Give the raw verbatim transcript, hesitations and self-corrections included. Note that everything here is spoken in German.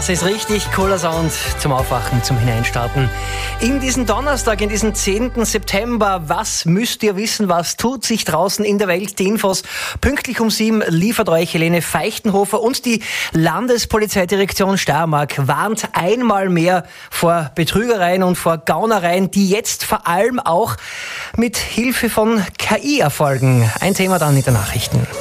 ist richtig, cooler Sound zum Aufwachen, zum Hineinstarten. In diesen Donnerstag, in diesen zehnten September, was müsst ihr wissen, was tut sich draußen in der Welt? Die Infos pünktlich um sieben liefert euch Helene Feichtenhofer und die Landespolizeidirektion Steiermark warnt einmal mehr vor Betrügereien und vor Gaunereien, die jetzt vor allem auch mit Hilfe von K I erfolgen. Ein Thema dann in den Nachrichten.